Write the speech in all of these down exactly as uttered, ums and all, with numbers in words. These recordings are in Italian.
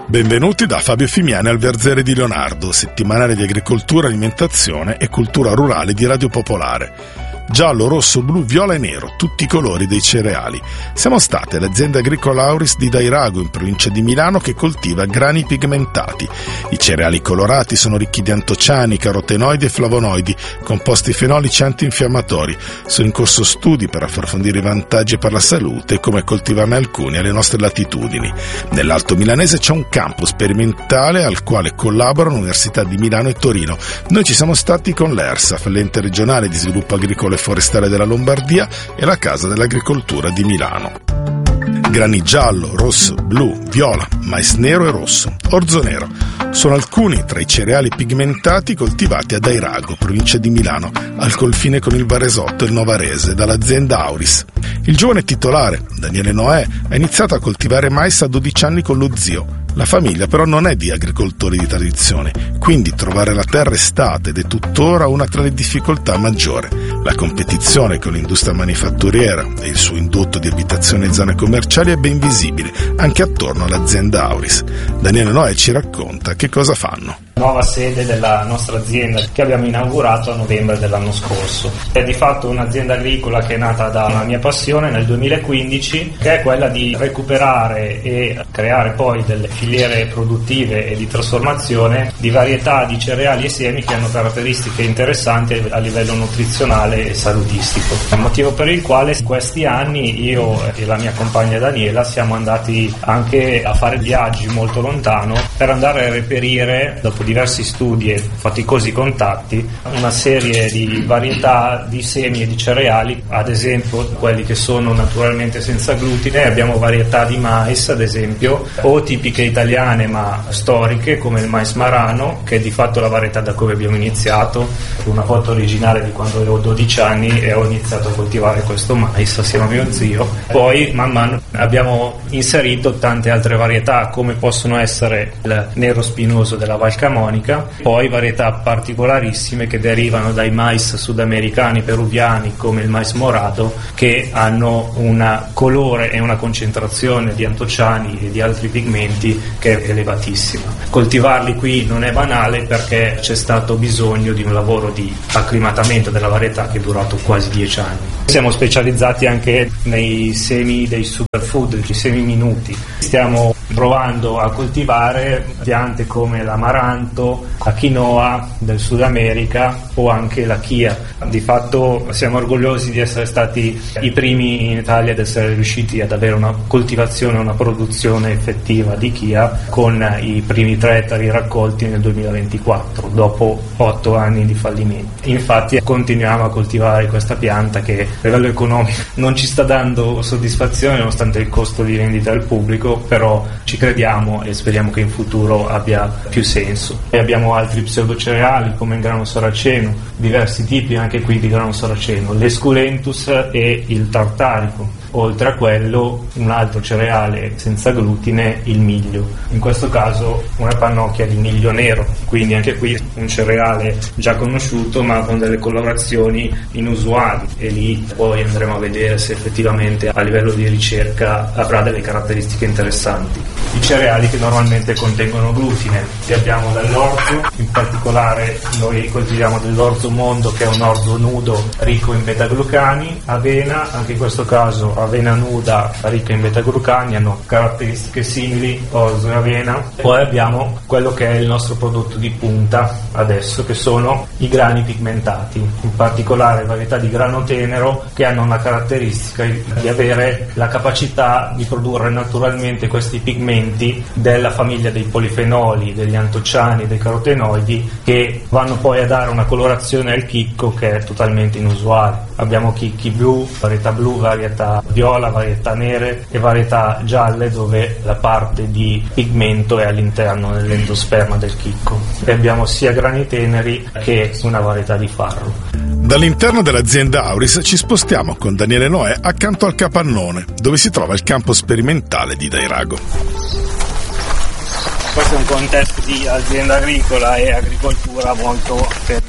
Benvenuti da Fabio Fimiani al Verzere di Leonardo, settimanale di agricoltura, alimentazione e cultura rurale di Radio Popolare. Giallo, rosso, blu, viola e nero, tutti i colori dei cereali. Siamo stati all'azienda agricola Auris di Dairago, in provincia di Milano, che coltiva grani pigmentati. I cereali colorati sono ricchi di antociani, carotenoidi e flavonoidi, composti fenolici antinfiammatori. Sono in corso studi per approfondire i vantaggi per la salute e come coltivarne alcuni alle nostre latitudini. Nell'Alto Milanese c'è un campo sperimentale al quale collaborano Università di Milano e Torino. Noi ci siamo stati con l'ERSAF, l'ente regionale di sviluppo agricolo e forestale della Lombardia, e la Casa dell'Agricoltura di Milano. Grani giallo, rosso, blu, viola, mais nero e rosso, orzo nero sono alcuni tra i cereali pigmentati coltivati a Dairago, provincia di Milano, al confine con il Varesotto e il Novarese, dall'azienda Auris. Il giovane titolare, Daniele Noè, ha iniziato a coltivare mais a dodici anni con lo zio. La famiglia però non è di agricoltori di tradizione, quindi trovare la terra è stata ed è tuttora una tra le difficoltà maggiori. La competizione con l'industria manifatturiera e il suo indotto di abitazioni e zone commerciali è ben visibile, anche attorno all'azienda Auris. Daniele Noè ci racconta che cosa fanno. Nuova sede della nostra azienda che abbiamo inaugurato a novembre dell'anno scorso. È di fatto un'azienda agricola che è nata da una mia passione nel duemilaquindici, che è quella di recuperare e creare poi delle filiere produttive e di trasformazione di varietà di cereali e semi che hanno caratteristiche interessanti a livello nutrizionale e salutistico. Il motivo per il quale in questi anni io e la mia compagna Daniela siamo andati anche a fare viaggi molto lontano per andare a reperire, dopo diversi studi e faticosi contatti, una serie di varietà di semi e di cereali, ad esempio quelli che sono naturalmente senza glutine. Abbiamo varietà di mais, ad esempio, o tipiche italiane ma storiche come il mais marano, che è di fatto la varietà da cui abbiamo iniziato. Una foto originale di quando avevo dodici anni e ho iniziato a coltivare questo mais assieme a mio zio. Poi man mano abbiamo inserito tante altre varietà, come possono essere il nero spinoso della Val Camonica, poi varietà particolarissime che derivano dai mais sudamericani peruviani come il mais morado, che hanno un colore e una concentrazione di antociani e di altri pigmenti che è elevatissima. Coltivarli qui non è banale perché c'è stato bisogno di un lavoro di acclimatamento della varietà che è durato quasi dieci anni. Siamo specializzati anche nei semi dei superfood, i semi minuti. Stiamo provando a coltivare piante come l'amaranto, la quinoa del Sud America o anche la chia. Di fatto siamo orgogliosi di essere stati i primi in Italia ad essere riusciti ad avere una coltivazione e una produzione effettiva di chia, con i primi tre ettari raccolti nel duemilaventiquattro, dopo otto anni di fallimento. Infatti continuiamo a coltivare questa pianta che a livello economico non ci sta dando soddisfazione nonostante il costo di vendita al pubblico, però ci crediamo e speriamo che in futuro abbia più senso. E abbiamo altri pseudocereali come il grano saraceno, diversi tipi anche qui di grano saraceno, l'esculentus e il tartarico. Oltre a quello un altro cereale senza glutine, il miglio, in questo caso una pannocchia di miglio nero, quindi anche qui un cereale già conosciuto ma con delle colorazioni inusuali, e lì poi andremo a vedere se effettivamente a livello di ricerca avrà delle caratteristiche interessanti. I cereali che normalmente contengono glutine li abbiamo dall'orzo, in particolare noi coltiviamo dell'orzo mondo, che è un orzo nudo ricco in beta-glucani, avena, anche in questo caso avena nuda ricca in beta-glucani, hanno caratteristiche simili, orzo e avena. Poi abbiamo quello che è il nostro prodotto di punta adesso, che sono i grani pigmentati, in particolare varietà di grano tenero, che hanno una caratteristica di avere la capacità di produrre naturalmente questi pigmenti della famiglia dei polifenoli, degli antociani, dei carotenoidi, che vanno poi a dare una colorazione al chicco che è totalmente inusuale. Abbiamo chicchi blu, varietà blu, varietà viola, varietà nere e varietà gialle, dove la parte di pigmento è all'interno dell'endosperma del chicco. E abbiamo sia grani teneri che una varietà di farro. Dall'interno dell'azienda Auris ci spostiamo con Daniele Noè accanto al capannone, dove si trova il campo sperimentale di Dairago. Questo è un contesto di azienda agricola e agricoltura molto per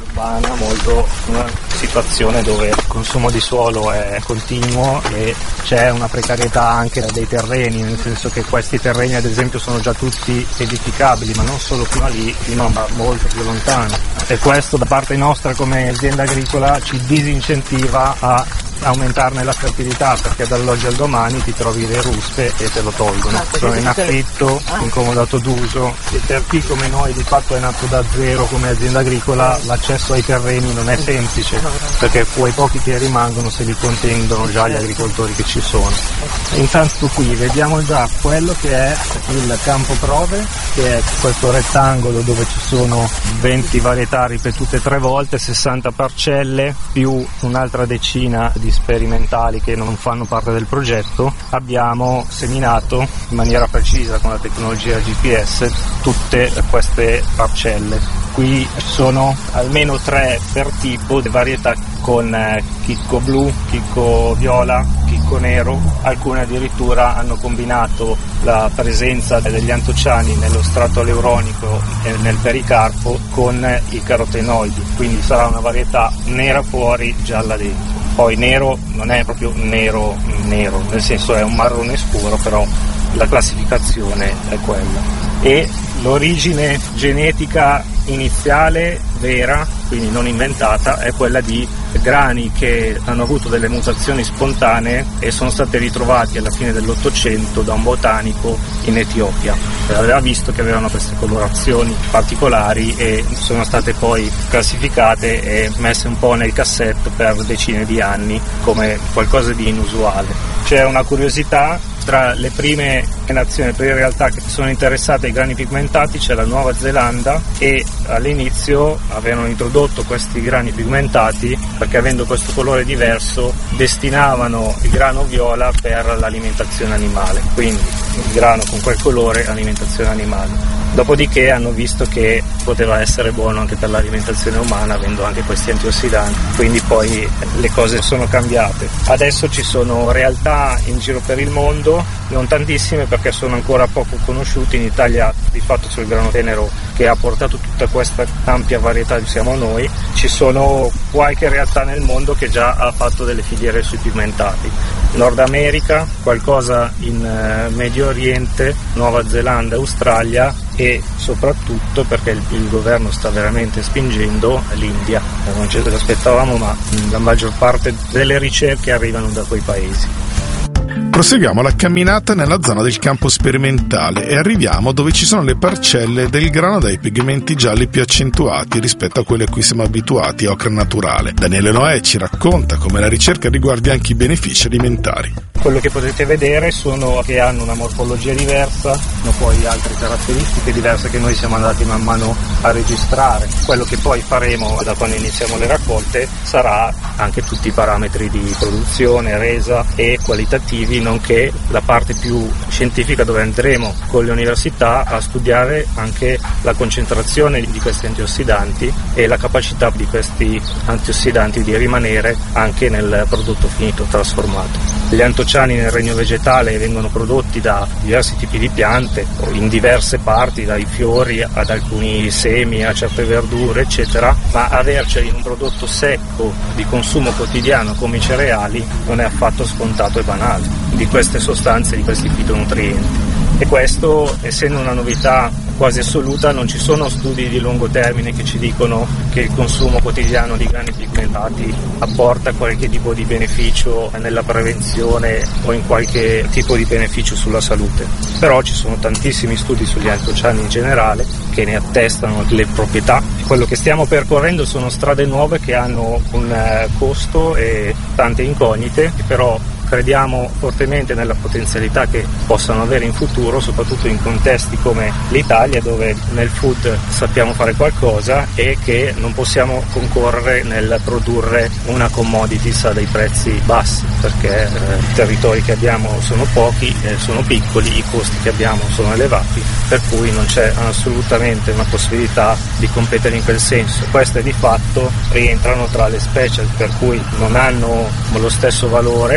urbana, molto una situazione dove il consumo di suolo è continuo e c'è una precarietà anche dei terreni, nel senso che questi terreni ad esempio sono già tutti edificabili, ma non solo fino a lì, fino a molto più lontano, e questo da parte nostra come azienda agricola ci disincentiva a aumentarne la fertilità, perché dall'oggi al domani ti trovi le ruspe e te lo tolgono, ah, sono in affitto, ah. incomodato d'uso, e per chi come noi di fatto è nato da zero come azienda agricola l'accesso ai terreni non è semplice, perché quei pochi che rimangono se li contendono già gli agricoltori che ci sono. Intanto qui vediamo già quello che è il campo prove, che è questo rettangolo dove ci sono venti varietà ripetute tre volte, sessanta parcelle più un'altra decina di sperimentali che non fanno parte del progetto. Abbiamo seminato in maniera precisa con la tecnologia G P S tutte queste parcelle. Qui ci sono almeno tre per tipo di varietà, con eh, chicco blu, chicco viola, chicco nero. Alcune addirittura hanno combinato la presenza degli antociani nello strato aleuronico e nel pericarpo con i carotenoidi, quindi sarà una varietà nera fuori, gialla dentro. Poi nero non è proprio nero nero, nel senso è un marrone scuro, però la classificazione è quella. E l'origine genetica iniziale vera, quindi non inventata, è quella di grani che hanno avuto delle mutazioni spontanee e sono stati ritrovati alla fine dell'Ottocento da un botanico in Etiopia. Aveva visto che avevano queste colorazioni particolari e sono state poi classificate e messe un po' nel cassetto per decine di anni come qualcosa di inusuale. C'è una curiosità: tra le prime nazioni, le prime realtà che sono interessate ai grani pigmentati c'è la Nuova Zelanda, e all'inizio avevano introdotto questi grani pigmentati perché, avendo questo colore diverso, destinavano il grano viola per l'alimentazione animale, quindi il grano con quel colore alimentazione animale. Dopodiché hanno visto che poteva essere buono anche per l'alimentazione umana, avendo anche questi antiossidanti, quindi poi le cose sono cambiate. Adesso ci sono realtà in giro per il mondo, non tantissime perché sono ancora poco conosciuti. In Italia di fatto c'è il grano tenero che ha portato tutta questa ampia varietà, siamo noi. Ci sono qualche realtà nel mondo che già ha fatto delle filiere sui pigmentati. Nord America, qualcosa in eh, Medio Oriente, Nuova Zelanda, Australia, e soprattutto, perché il, il governo sta veramente spingendo, l'India. Non ce l'aspettavamo, ma la maggior parte delle ricerche arrivano da quei paesi. Proseguiamo la camminata nella zona del campo sperimentale e arriviamo dove ci sono le parcelle del grano dai pigmenti gialli più accentuati rispetto a quelli a cui siamo abituati a ocra naturale. Daniele Noè ci racconta come la ricerca riguardi anche i benefici alimentari. Quello che potete vedere sono che hanno una morfologia diversa, hanno poi altre caratteristiche diverse che noi siamo andati man mano a registrare. Quello che poi faremo da quando iniziamo le raccolte sarà anche tutti i parametri di produzione, resa e qualitativi, nonché la parte più scientifica dove andremo con le università a studiare anche la concentrazione di questi antiossidanti e la capacità di questi antiossidanti di rimanere anche nel prodotto finito trasformato. Gli antociani nel regno vegetale vengono prodotti da diversi tipi di piante, in diverse parti, dai fiori ad alcuni semi, a certe verdure, eccetera, ma averceli in un prodotto secco di consumo quotidiano come i cereali non è affatto scontato e banale, di queste sostanze, di questi fitonutrienti. E questo, essendo una novità quasi assoluta, non ci sono studi di lungo termine che ci dicono che il consumo quotidiano di grani pigmentati apporta qualche tipo di beneficio nella prevenzione o in qualche tipo di beneficio sulla salute. Però ci sono tantissimi studi sugli antociani in generale che ne attestano le proprietà. Quello che stiamo percorrendo sono strade nuove che hanno un costo e tante incognite, però crediamo fortemente nella potenzialità che possano avere in futuro, soprattutto in contesti come l'Italia, dove nel food sappiamo fare qualcosa e che non possiamo concorrere nel produrre una commodities a dei prezzi bassi, perché eh, i territori che abbiamo sono pochi, eh, sono piccoli, i costi che abbiamo sono elevati, per cui non c'è assolutamente una possibilità di competere in quel senso. Queste di fatto rientrano tra le specie per cui non hanno lo stesso valore, ma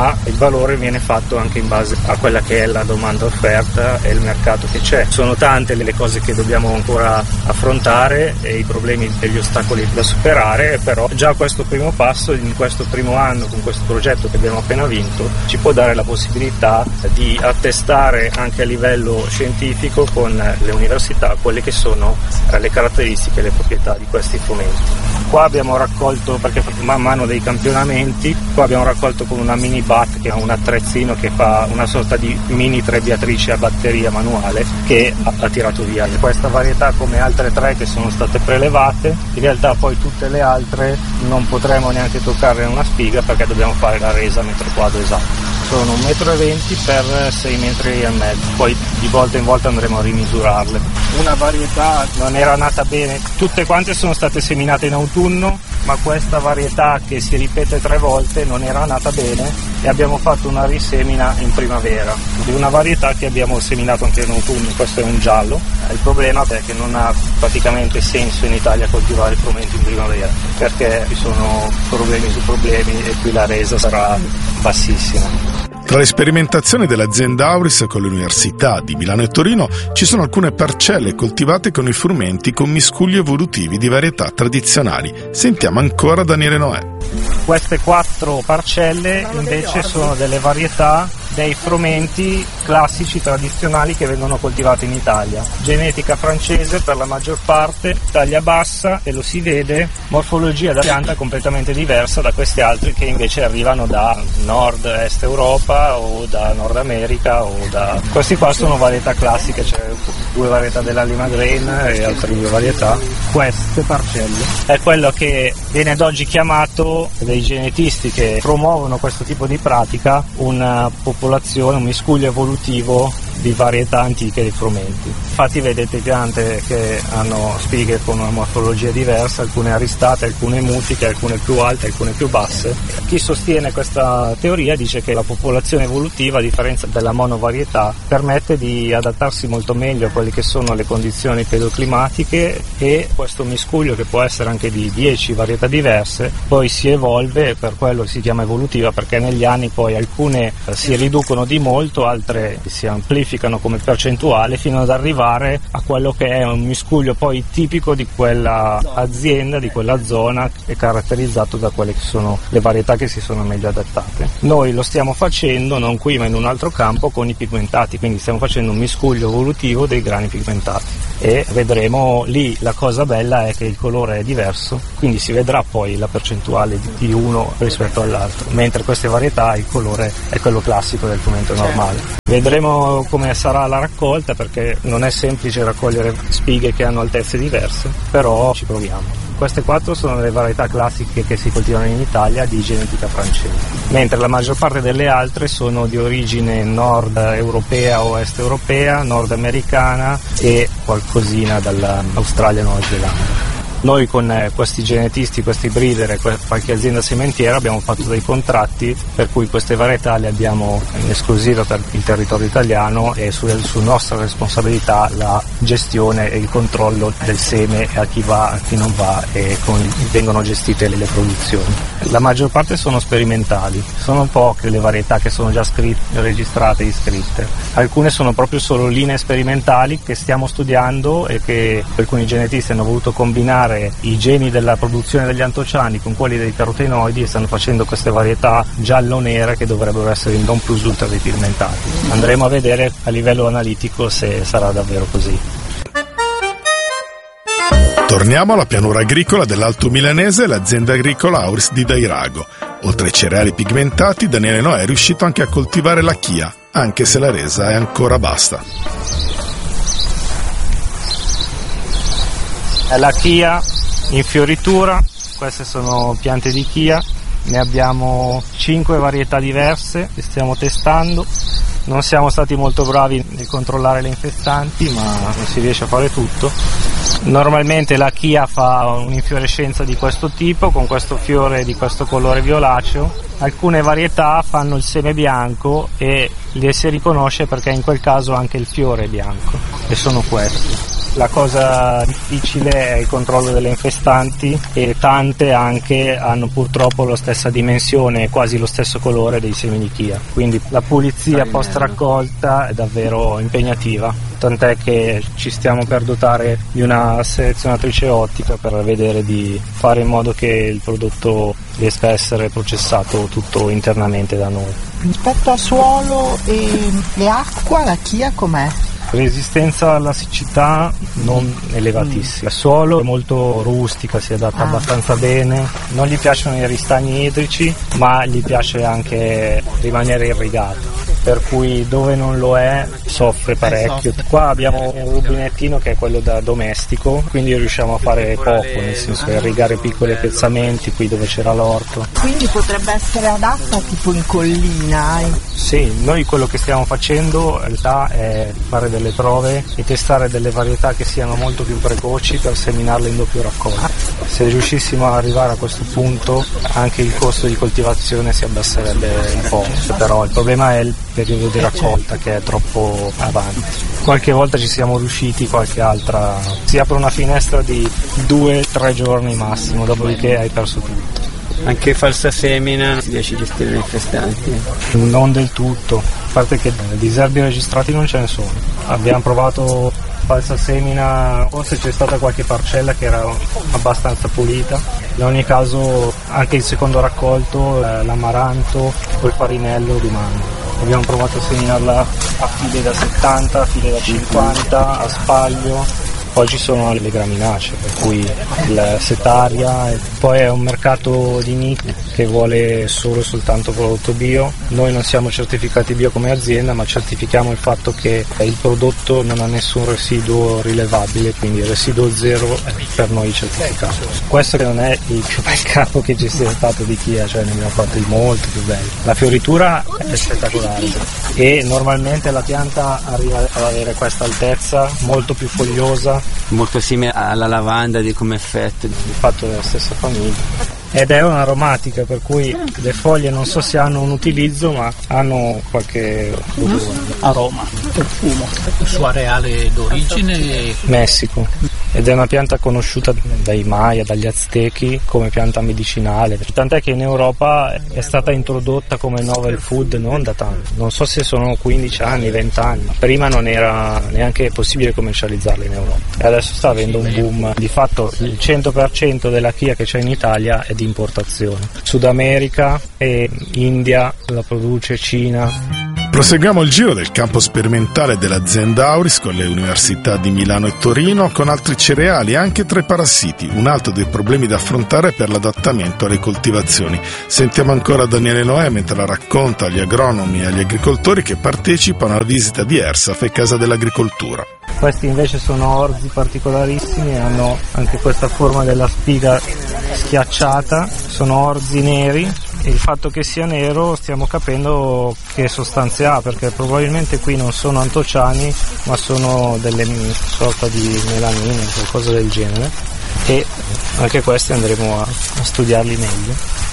ma il valore viene fatto anche in base a quella che è la domanda offerta e il mercato che c'è. Sono tante le cose che dobbiamo ancora affrontare e i problemi e gli ostacoli da superare, però già questo primo passo, in questo primo anno, con questo progetto che abbiamo appena vinto, ci può dare la possibilità di attestare anche a livello scientifico con le università quelle che sono le caratteristiche e le proprietà di questi frumenti. Qua abbiamo raccolto, perché man mano dei campionamenti, qua abbiamo raccolto con una mini bat, che è un attrezzino che fa una sorta di mini trebbiatrice a batteria manuale, che ha, ha tirato via questa varietà come altre tre che sono state prelevate. In realtà poi tutte le altre non potremo neanche toccare una spiga perché dobbiamo fare la resa a metro quadro esatto. Sono un metro e venti per sei metri e mezzo, poi di volta in volta andremo a rimisurarle. Una varietà non era nata bene, tutte quante sono state seminate in autunno, ma questa varietà che si ripete tre volte non era nata bene e abbiamo fatto una risemina in primavera di una varietà che abbiamo seminato anche in autunno. Questo è un giallo. Il problema è che non ha praticamente senso in Italia coltivare frumenti in primavera perché ci sono problemi su problemi e qui la resa sarà bassissima. Tra le sperimentazioni dell'azienda Auris con le università di Milano e Torino ci sono alcune parcelle coltivate con i frumenti con miscugli evolutivi di varietà tradizionali. Sentiamo ancora Daniele Noè. Queste quattro parcelle invece sono delle varietà dei frumenti classici tradizionali che vengono coltivati in Italia. Genetica francese per la maggior parte, taglia bassa e lo si vede, morfologia da pianta completamente diversa da questi altri che invece arrivano da nord-est Europa o da Nord America o da... Questi qua sono varietà classiche, c'è due varietà della Lima Green e altre due varietà. Queste parcelle è quello che viene ad oggi chiamato dai genetisti che promuovono questo tipo di pratica una popolazione, un miscuglio evolutivo di varietà antiche di frumenti. Infatti vedete piante che hanno spighe con una morfologia diversa, alcune aristate, alcune mutiche, alcune più alte, alcune più basse. Chi sostiene questa teoria dice che la popolazione evolutiva, a differenza della monovarietà, permette di adattarsi molto meglio a quelle che sono le condizioni pedoclimatiche e questo miscuglio, che può essere anche di dieci varietà diverse, poi si evolve, per quello si chiama evolutiva, perché negli anni poi alcune si riducono di molto, altre si amplificano come percentuale fino ad arrivare a quello che è un miscuglio poi tipico di quella azienda, di quella zona, e caratterizzato da quelle che sono le varietà che si sono meglio adattate. Noi lo stiamo facendo non qui ma in un altro campo con i pigmentati, quindi stiamo facendo un miscuglio evolutivo dei grani pigmentati e vedremo lì. La cosa bella è che il colore è diverso, quindi si vedrà poi la percentuale di uno rispetto all'altro, mentre queste varietà il colore è quello classico del frumento normale. Vedremo come sarà la raccolta, perché non è semplice raccogliere spighe che hanno altezze diverse, però ci proviamo. Queste quattro sono le varietà classiche che si coltivano in Italia di genetica francese, mentre la maggior parte delle altre sono di origine nord europea o est europea, nord americana e qualcosina dall'Australia e Nuova Zelanda. Noi con questi genetisti, questi breeder e qualche azienda sementiera abbiamo fatto dei contratti per cui queste varietà le abbiamo in esclusiva per il territorio italiano e su, su nostra responsabilità la gestione e il controllo del seme a chi va, a chi non va, e con, vengono gestite le, le produzioni. La maggior parte sono sperimentali, sono poche le varietà che sono già scritte, registrate e iscritte. Alcune sono proprio solo linee sperimentali che stiamo studiando e che alcuni genetisti hanno voluto combinare i geni della produzione degli antociani con quelli dei carotenoidi e stanno facendo queste varietà giallo-nere che dovrebbero essere in non plus ultra ripigmentati. Andremo a vedere a livello analitico se sarà davvero così. Torniamo alla pianura agricola dell'Alto Milanese e l'azienda agricola Auris di Dairago. Oltre ai cereali pigmentati, Daniele Noè è riuscito anche a coltivare la chia, anche se la resa è ancora bassa. È la chia in fioritura, queste sono piante di chia, ne abbiamo cinque varietà diverse che stiamo testando. Non siamo stati molto bravi nel controllare le infestanti, ma non si riesce a fare tutto. Normalmente la chia fa un'infiorescenza di questo tipo, con questo fiore di questo colore violaceo. Alcune varietà fanno il seme bianco e le si riconosce perché in quel caso anche il fiore è bianco, e sono questi. La cosa difficile è il controllo delle infestanti, e tante anche hanno purtroppo la stessa dimensione e quasi lo stesso colore dei semi di chia, quindi la pulizia post raccolta è davvero impegnativa, tant'è che ci stiamo per dotare di una selezionatrice ottica per vedere di fare in modo che il prodotto riesca a essere processato tutto internamente da noi. Rispetto a suolo e, e acqua, la chia com'è? Resistenza alla siccità non elevatissima. Il suolo è molto rustica, si adatta ah. abbastanza bene, non gli piacciono i ristagni idrici, ma gli piace anche rimanere irrigato, per cui dove non lo è soffre parecchio. Qua abbiamo un rubinettino che è quello da domestico, quindi riusciamo a fare poco, nel senso irrigare piccoli piazzamenti qui dove c'era l'orto. Quindi potrebbe essere adatta tipo in collina? Eh? Sì, noi quello che stiamo facendo in realtà è fare delle prove e testare delle varietà che siano molto più precoci per seminarle in doppio raccolto. Se riuscissimo ad arrivare a questo punto anche il costo di coltivazione si abbasserebbe un po', però il problema è il periodo di raccolta che è troppo avanti. Qualche volta ci siamo riusciti, qualche altra si apre una finestra di due tre giorni massimo, dopodiché hai perso tutto. Anche falsa semina si riesce a gestire le infestanti? Non del tutto, a parte che diserbi registrati non ce ne sono. Abbiamo provato falsa semina, forse c'è stata qualche parcella che era abbastanza pulita. In ogni caso anche il secondo raccolto, l'amaranto o il farinello rimane. Abbiamo provato a seminarla a file da settanta, a file da cinquanta, a spaglio. Poi ci sono le graminacee, per cui il setaria, e poi è un mercato di nicchia che vuole solo e soltanto prodotto bio. Noi non siamo certificati bio come azienda, ma certifichiamo il fatto che il prodotto non ha nessun residuo rilevabile, quindi il residuo zero è per noi certificato. Questo che non è il più bel capo che ci sia stato di chia, cioè ne abbiamo fatti molto più belli. La fioritura è spettacolare e normalmente la pianta arriva ad avere questa altezza, molto più fogliosa, molto simile alla lavanda di come effetto, di fatto della stessa famiglia, ed è un'aromatica, per cui le foglie non so se hanno un utilizzo, ma hanno qualche aroma, profumo. Il suo areale d'origine? Messico, ed è una pianta conosciuta dai Maya, dagli Aztechi come pianta medicinale, tant'è che in Europa è stata introdotta come novel food non da tanto, non so se sono quindici anni, venti anni, prima non era neanche possibile commercializzarla in Europa e adesso sta avendo un boom. Di fatto il cento per cento della chia che c'è in Italia è di importazione. Sud America e India la produce, Cina. Proseguiamo il giro del campo sperimentale dell'azienda Auris con le università di Milano e Torino, con altri cereali e anche tra i parassiti, un altro dei problemi da affrontare per l'adattamento alle coltivazioni. Sentiamo ancora Daniele Noè mentre la racconta agli agronomi e agli agricoltori che partecipano alla visita di ERSAF e Casa dell'Agricoltura. Questi invece sono orzi particolarissimi e hanno anche questa forma della spiga schiacciata, sono orzi neri. Il fatto che sia nero stiamo capendo che sostanze ha, perché probabilmente qui non sono antociani ma sono delle sorta di melanine, qualcosa del genere, e anche questi andremo a, a studiarli meglio.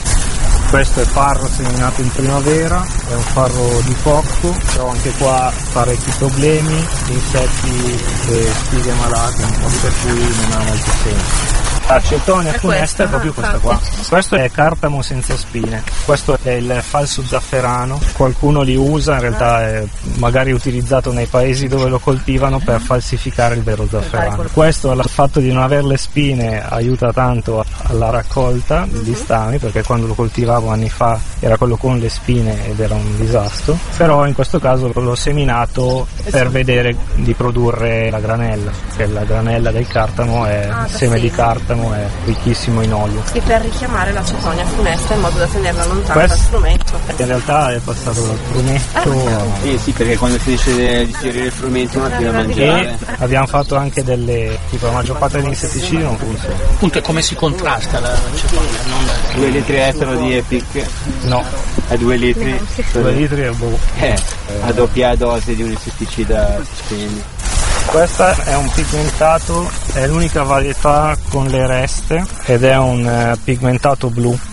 Questo è farro seminato in primavera, è un farro di cocco, però anche qua parecchi problemi, insetti e spighe malate, per cui non ha molto senso. Acetonia funesta è proprio questa qua. Questo è cartamo senza spine, questo è il falso zafferano, qualcuno li usa, in realtà è magari utilizzato nei paesi dove lo coltivano per falsificare il vero zafferano. Questo, il fatto di non avere le spine, aiuta tanto alla raccolta degli stami, perché quando lo coltivavo anni fa era quello con le spine ed era un disastro, però in questo caso l'ho seminato per vedere di produrre la granella, che la granella del cartamo è ah, seme sì. di cartamo, è ricchissimo in olio. E per richiamare l'acetonia funesta in modo da tenerla lontana Questo, dal frumento. In realtà è passato dal frumento. Ah, sì, sì, perché quando si decide di tirare il frumento non arriva a mangiare. E abbiamo fatto anche delle, tipo la maggior parte degli insetticidi non funziona. Appunto, come si contrasta la cetonia? Non... Due litri ettaro di Epic? No. A due litri? Due litri è boh. Eh, a doppia dose di un insetticida sistemi. Questa è un pigmentato, è l'unica varietà con le reste ed è un uh, pigmentato blu,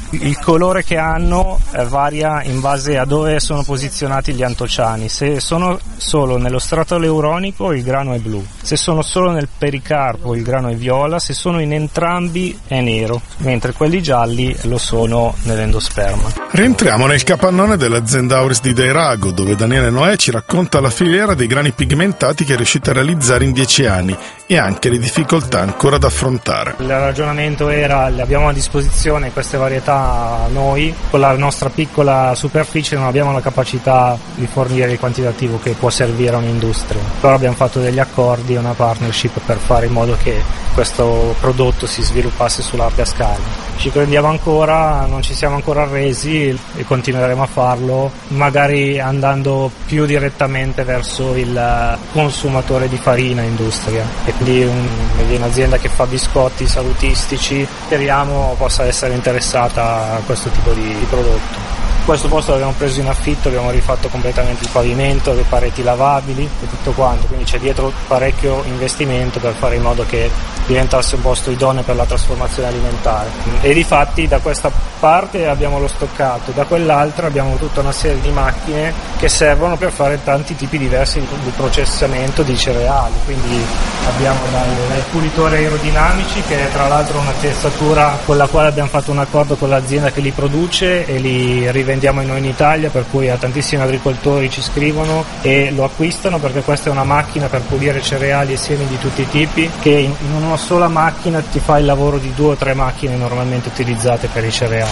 Il colore che hanno eh, varia in base a dove sono posizionati gli antociani. Se sono solo nello strato aleuronico il grano è blu, se sono solo nel pericarpo il grano è viola, se sono in entrambi è nero, mentre quelli gialli lo sono nell'endosperma. Rientriamo nel capannone dell'azienda Auris di Dairago, dove Daniele Noè ci racconta la filiera dei grani pigmentati che è riuscita a realizzare in dieci anni e anche le difficoltà ancora da affrontare. Il ragionamento era: le abbiamo a disposizione queste varietà noi, con la nostra piccola superficie non abbiamo la capacità di fornire il quantitativo che può servire a un'industria. Allora abbiamo fatto degli accordi e una partnership per fare in modo che questo prodotto si sviluppasse sulla ampia scala. Ci crediamo ancora, non ci siamo ancora arresi e continueremo a farlo, magari andando più direttamente verso il consumatore di farina industria. E quindi un, un'azienda che fa biscotti salutistici, speriamo possa essere interessata a questo tipo di, di prodotto. Questo posto l'abbiamo preso in affitto, abbiamo rifatto completamente il pavimento, le pareti lavabili e tutto quanto, quindi c'è dietro parecchio investimento per fare in modo che diventasse un posto idoneo per la trasformazione alimentare. E difatti da questa parte abbiamo lo stoccato, da quell'altra abbiamo tutta una serie di macchine che servono per fare tanti tipi diversi di processamento di cereali, quindi abbiamo dai, dai pulitori aerodinamici, che è tra l'altro un'attrezzatura con la quale abbiamo fatto un accordo con l'azienda che li produce e li rivendiamo noi in Italia, per cui a tantissimi agricoltori ci scrivono e lo acquistano, perché questa è una macchina per pulire cereali e semi di tutti i tipi che in, in una sola macchina ti fa il lavoro di due o tre macchine normalmente utilizzate per i cereali.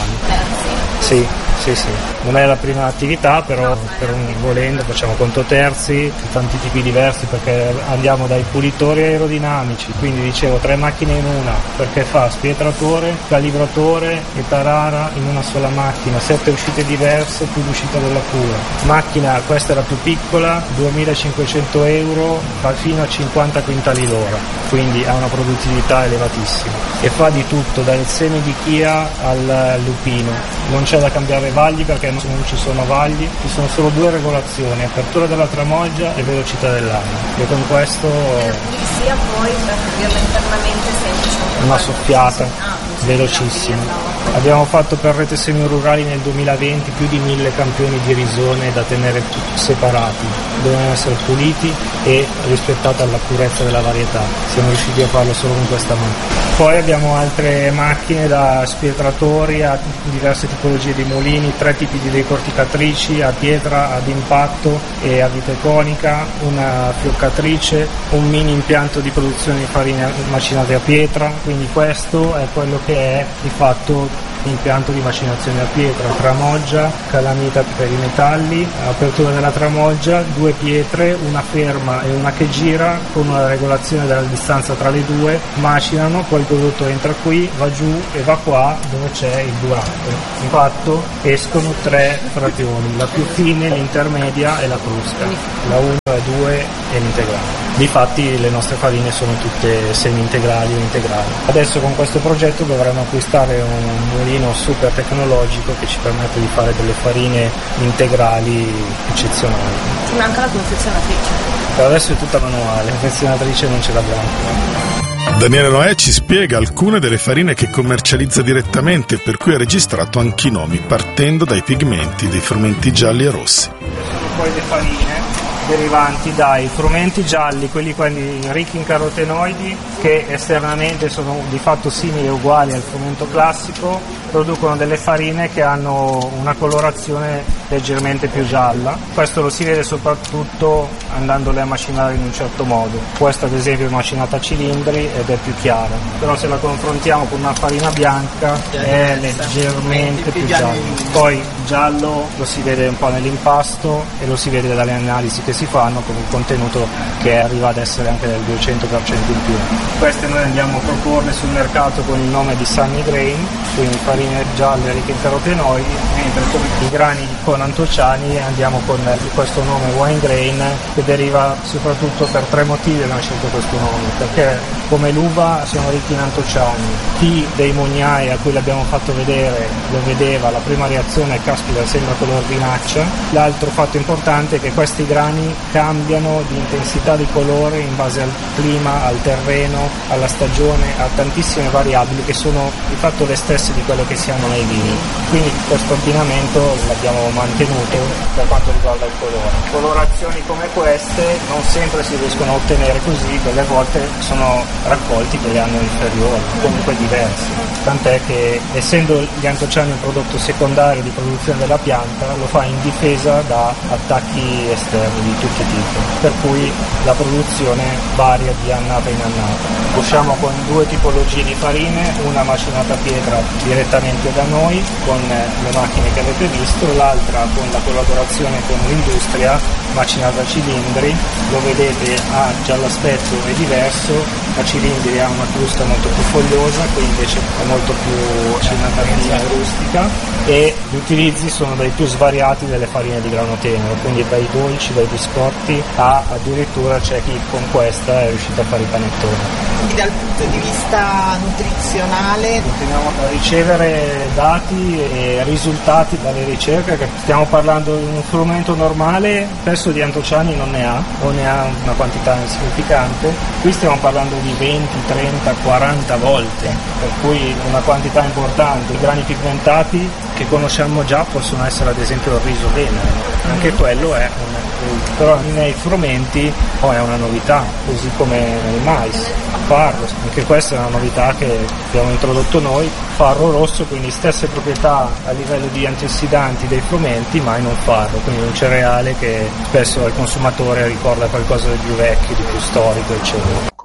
Sì, sì, sì. Non è la prima attività, però per un, volendo facciamo conto terzi, tanti tipi diversi, perché andiamo dai pulitori aerodinamici, quindi dicevo tre macchine in una, perché fa spietratore, calibratore e tarara in una sola macchina, sette uscite diverse più l'uscita della cura. Macchina, questa è la più piccola, duemilacinquecento euro, fa fino a cinquanta quintali l'ora, quindi ha una produttività elevatissima e fa di tutto, dal seme di chia al lupino. Non c'è da cambiare vagli perché non ci sono vagli, ci sono solo due regolazioni, apertura della tramoggia e velocità dell'acqua, e con questo sia poi per dirla internamente semplice, una soffiata velocissima. Abbiamo fatto per Rete Semirurali nel duemilaventi più di mille campioni di risone da tenere separati, devono essere puliti e rispettata la purezza della varietà. Siamo riusciti a farlo solo con questa macchina. Poi abbiamo altre macchine, da spietratori a diverse tipologie di mulini, tre tipi di decorticatrici, a pietra, ad impatto e a vite conica, una fioccatrice, un mini impianto di produzione di farine macinate a pietra, quindi questo è quello che è di fatto impianto di macinazione a pietra, tramoggia, calamita per i metalli, apertura della tramoggia, due pietre, una ferma e una che gira con una regolazione della distanza tra le due, macinano, poi il prodotto entra qui, va giù e va qua dove c'è il burattino. Infatti escono tre frazioni, la più fine, l'intermedia e la crusca, la uno, la due e l'integrale. Difatti le nostre farine sono tutte semi-integrali o integrali. Adesso con questo progetto dovremo acquistare un mulino super tecnologico che ci permette di fare delle farine integrali eccezionali. Ci manca la confezionatrice. Per adesso è tutta manuale, la confezionatrice non ce l'abbiamo ancora. Daniele Noè ci spiega alcune delle farine che commercializza direttamente, per cui ha registrato anche i nomi, partendo dai pigmenti dei frumenti gialli e rossi. Poi le farine derivanti dai frumenti gialli, quelli, quelli ricchi in carotenoidi, che esternamente sono di fatto simili e uguali al frumento classico, producono delle farine che hanno una colorazione leggermente più gialla. Questo lo si vede soprattutto andandole a macinare in un certo modo. Questa ad esempio è macinata a cilindri ed è più chiara, però se la confrontiamo con una farina bianca è leggermente più gialla. Poi giallo lo si vede un po' nell'impasto e lo si vede dalle analisi che si fanno, con un contenuto che arriva ad essere anche del duecento per cento in più. Queste noi andiamo a proporle sul mercato con il nome di Sunny Grain, quindi farine gialle ricche in carotenoidi, mentre con i grani con antociani andiamo con questo nome wine grain, che deriva soprattutto per tre motivi abbiamo scelto questo nome, perché come l'uva sono ricchi in antociani. Chi dei mugnai a cui l'abbiamo fatto vedere lo vedeva, la prima reazione è caspita, sembra color vinaccia. L'altro fatto importante è che questi grani cambiano di intensità di colore in base al clima, al terreno, alla stagione, a tantissime variabili che sono di fatto le stesse di quelle che si hanno nei vini. Quindi questo abbinamento l'abbiamo mantenuto per quanto riguarda il colore. Colorazioni come queste non sempre si riescono a ottenere così, delle volte sono raccolti che le hanno inferiori, comunque diversi. Tant'è che essendo gli antociani un prodotto secondario di produzione della pianta, lo fa in difesa da attacchi esterni di tutti i tipi, per cui la produzione varia di annata in annata. Usciamo con due tipologie di farine, una macinata a pietra direttamente da noi con le macchine che avete visto, l'altra con la collaborazione con l'industria macinata a cilindri. Lo vedete, ah, già l'aspetto è diverso, a cilindri ha una frusta molto più fogliosa, qui invece è molto più macinata fina e rustica, e gli utilizzi sono dai più svariati delle farine di grano tenero, quindi dai dolci, dai biscotti, a addirittura c'è chi con questa è riuscito a fare i panettoni. Quindi dal punto di vista nutrizionale continuiamo a ricevere dati e risultati dalle ricerche, che stiamo parlando di un frumento normale, spesso di antociani non ne ha o ne ha una quantità insignificante, qui stiamo parlando di venti, trenta, quaranta volte, per cui una quantità importante. I grani pigmentati che conosciamo già possono essere ad esempio il riso venere, anche quello è un però nei frumenti oh, è una novità, così come nel mais, farro, anche questa è una novità che abbiamo introdotto noi, farro rosso, quindi stesse proprietà a livello di antiossidanti dei frumenti, ma in un farro, quindi un cereale che spesso al consumatore ricorda qualcosa di più vecchio, di più storico, eccetera.